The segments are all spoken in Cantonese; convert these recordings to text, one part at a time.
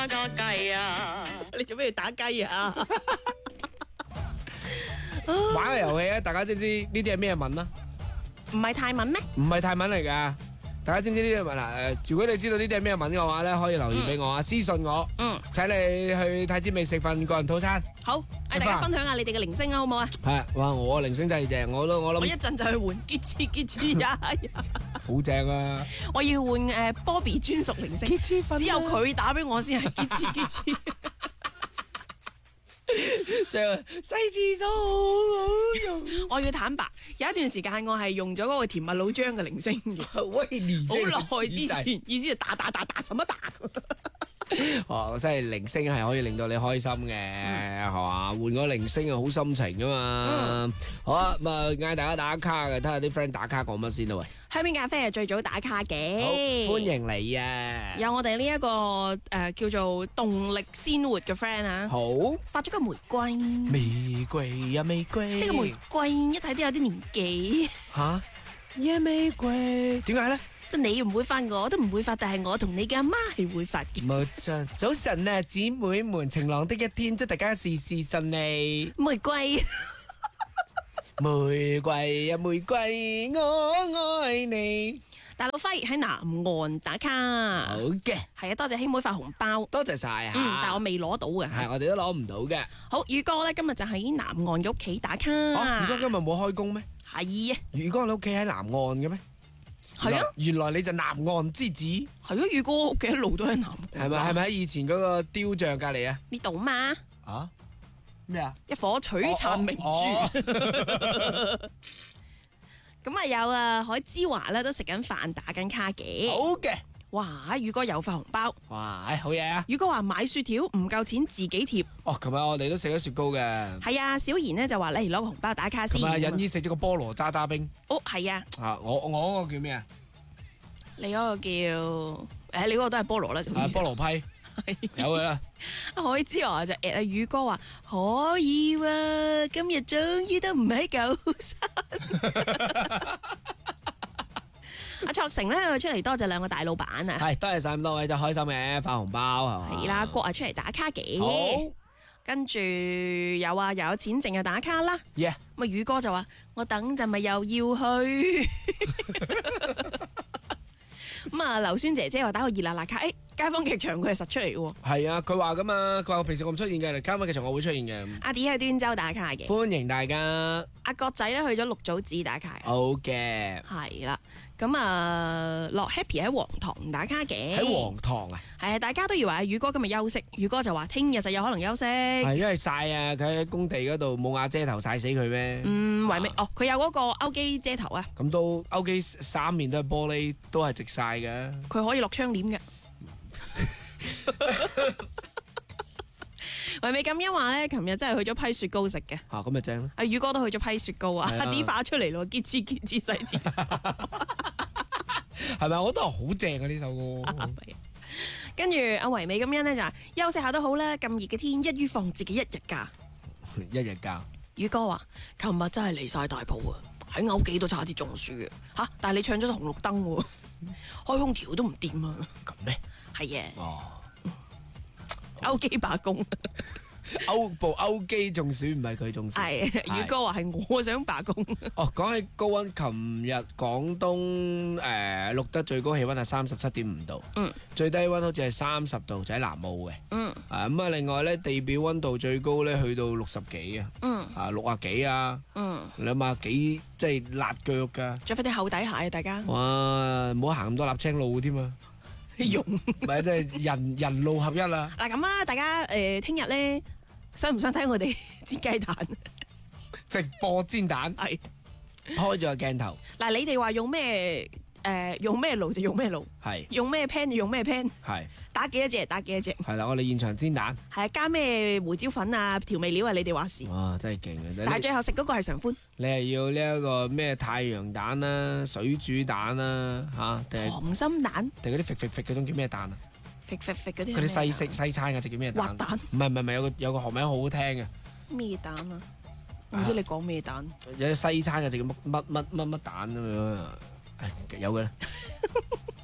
個雞啊！你做咩要打雞啊？ 玩個遊戲啊！大家知唔知呢啲係咩文啊？ 唔係泰文咩？ 唔係泰文嚟㗎。大家知唔知呢啲文啊？如果你知道呢啲係咩文嘅話咧，可以留言俾我啊，私信我。請你去太子味食份個人套餐。 好，大家分享下你哋嘅鈴聲啊，好唔好啊？ 係，哇！我鈴聲真係正，我諗我一陣就去換，結次呀！ 好正啊！ 我要換Bobby 專屬鈴聲，只有佢打俾我先係結次。 正洗廁所好用。 我要坦白，有一段時間我係用咗嗰個甜蜜老張嘅鈴聲嘅， 威廉好耐之前，意思就打什麼打。 哦，真係鈴聲係可以令到你開心嘅，係嘛？換個鈴聲啊，好心情噶嘛。好啊，咁啊嗌大家打卡嘅，睇下啲 friend 打卡講乜先啦喂。 香邊咖啡係最早打卡嘅， 好歡迎你啊！ 有我哋呢一個叫做動力鮮活嘅 friend 啊， 好發咗個玫瑰， 玫瑰啊玫瑰， 呢個玫瑰一睇都有啲年紀吓野玫瑰，點解咧？ 即係你唔會發，我都唔會發，但係我同你嘅阿媽係會發嘅。 冇錯，早晨啊，姊妹們，晴朗的一天，祝大家事事順利。 玫瑰， 玫瑰啊玫瑰，我愛你。 大佬輝喺南岸打卡， 好嘅， 係啊，多謝兄妹發紅包， 多謝晒吓。 但係我未攞到嘅， 係我哋都攞唔到嘅。 好，宇哥咧今日就喺南岸嘅屋企打卡。 宇哥今日冇開工咩？ 係啊， 宇哥你屋企喺南岸嘅咩？ 係啊， 原來你就南岸之子。 係啊，宇哥屋企一路都喺南岸。 係咪喺以前嗰個雕像隔籬啊？ 呢度嘛？ 啊？咩啊？ 一顆璀璨明珠。咁啊有啊，海之華咧都食緊飯打緊卡嘅。 好嘅。 哇！宇哥又發紅包。 哇！好嘢啊！ 宇哥話買雪條唔夠錢自己貼。 哦，琴日我哋都食咗雪糕嘅。 係啊，小賢呢就話嚟攞個紅包打卡先。 琴日隱姨食咗個菠蘿渣渣冰。 哦，係啊。 我嗰個叫咩啊？ 你嗰個叫你嗰個都係菠蘿啦。 菠蘿批。有嘅啦。 海之華就阿宇哥話可以喎，今日終於都唔喺舊山。阿卓成咧出嚟多謝兩個大老闆啊！ 係多謝晒咁多位，就開心嘅發紅包係嘛？ 係啦，國啊出嚟打卡嘅。 好， 跟住有啊，又有錢剩就打卡啦。 咁啊宇哥就話我等陣咪又要去。咁啊劉宣姐姐話打個熱辣辣卡，街坊劇場佢係實出嚟嘅。 係啊，佢話噶嘛，佢話平時我唔出現嘅，街坊劇場我會出現嘅。 阿 D 喺端州打卡嘅， 歡迎大家。 阿國仔咧去咗六祖寺打卡。 好嘅， 係啦。咁啊，落 Happy 喺黃堂打卡嘅。 喺黃堂啊？ 係啊，大家都以為阿宇哥今日休息，宇哥就話聽日就有可能休息。 係因為曬啊，佢喺工地嗰度冇瓦遮頭曬死佢咩？ 為咩？佢有嗰個歐基遮頭啊。 咁都歐基三面都係玻璃，都係直曬嘅。 佢可以落窗簾嘅。唯美咁一話咧，琴日真係去咗批雪糕食嘅。 咁咪正咯。 阿宇哥都去咗批雪糕啊！阿 D 化出嚟咯，結枝洗字。 係咪？我覺得好正啊呢首歌。 跟住阿唯美咁樣咧就話休息下都好啦，咁熱嘅天，一於放自己一日假。 一日假。 宇哥話：琴日真係離晒大譜啊！喺歐記都差啲中暑嘅嚇，但係你唱咗紅綠燈喎，開空調都唔掂啊！ 咁咩？ 係嘅。歐記罷工。 歐基中暑唔係佢中暑。 係宇哥話係我想罷工。 講起高溫，琴日廣東錄得最高氣溫係37.5度，最低溫好似係30度，就喺南澳嘅。咁啊，另外咧地表溫度最高咧去到60幾啊，60幾啊，你諗下幾即係辣腳噶。 着翻啲厚底鞋啊，大家。 哇，唔好行咁多瀝青路添啊！ 用唔係即係人路合一啦。 嗱咁啊，大家聽日咧想唔想睇我哋煎雞蛋？ 直播煎蛋係開咗個鏡頭。 嗱，你哋話用咩用咩爐就用咩爐， 係用咩 pan 就用咩 pan， 係打幾多隻打幾多隻。 係啦，我哋現場煎蛋。 係啊，加咩胡椒粉啊調味料啊，你哋話事。 哇，真係勁啊！ 但係最後食嗰個係常歡。 你係要呢一個咩太陽蛋啦、水煮蛋啦嚇，定係溏心蛋？ 定嗰啲肥嗰種叫咩蛋啊？ 肥嗰啲。 嗰啲西餐嘅就叫咩蛋？ 滑蛋。 唔係，有個學名好好聽嘅。 咩蛋啊？我唔知你講咩蛋。 有啲西餐嘅就叫乜蛋咁樣。有嘅啦。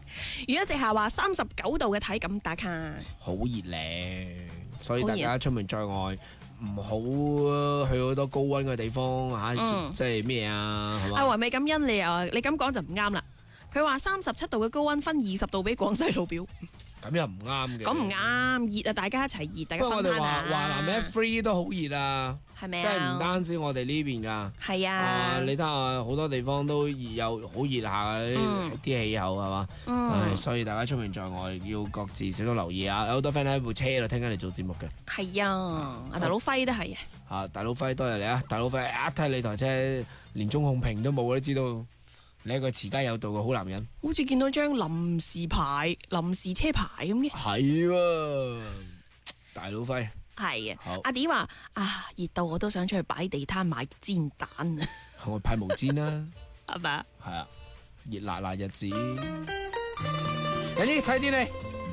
如果直下話39度嘅體感打卡， 好熱咧，所以大家出門在外唔好去好多高溫嘅地方嚇，即係咩啊？係嘛？ 阿雲美感恩你咁講就唔啱啦。佢話37度嘅高溫分20度俾廣西老表， 咁又唔啱嘅。 咁唔啱，熱啊！大家一齊熱，大家不過我哋分攤啊！ 華南 F3 都好熱啊， 係咪即係唔啊？ 單止我哋呢邊㗎。 係啊， 你睇下好多地方都有好熱下啲氣候係嘛？所以大家出門在外要各自少多留意啊！有好多 friend 喺部車度聽緊你做節目嘅。 係啊，阿大佬輝都係啊。 大佬輝多謝你啊！大佬輝一睇你台車連中控屏都冇，都知道你係一個持家有道嘅好男人。 好似見到張臨時車牌咁嘅。 係喎，大佬輝。 係啊好， 阿 D 話熱到我都想出去擺地攤買煎蛋啊， 我派毛氈啦， 係咪啊？ 係啊，熱辣辣日子。有啲睇天氣。